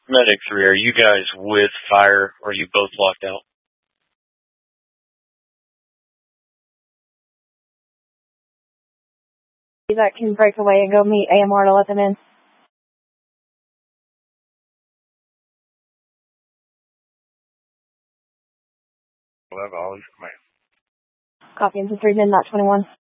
Medic 3, are you guys with fire, or are you both locked out? That can break away and go meet AMR to let them in. We'll have all these command. Copy, into 3 min, not 21.